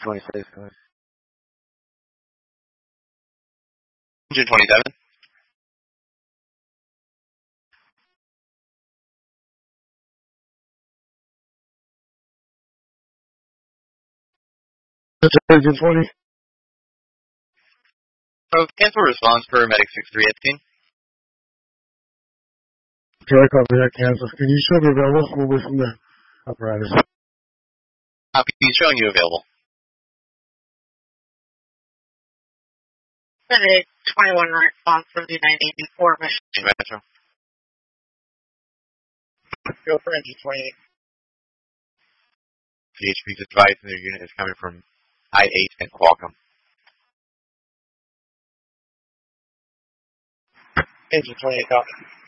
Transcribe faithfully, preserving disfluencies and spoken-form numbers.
twenty-six. Engine twenty-seven. Engine twenty. Oh, cancel response for Medic six three eighteen. Okay, I copy that cancel. Can you show me available? We'll wait from the apparatus. Copy, he's showing you available. Medic twenty-one response for the nine eighty-four mission. Metro. Go for engine twenty-eight. C H P's advice in their unit is coming from I eight and Qualcomm. Engine twenty-eight, copy.